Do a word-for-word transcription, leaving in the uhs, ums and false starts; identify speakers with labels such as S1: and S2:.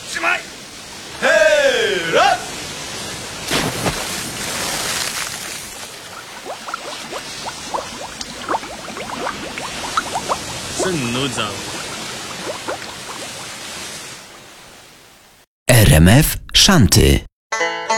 S1: Trzymaj! Hej, raz!
S2: Przynudzał.
S3: R M F Szanty.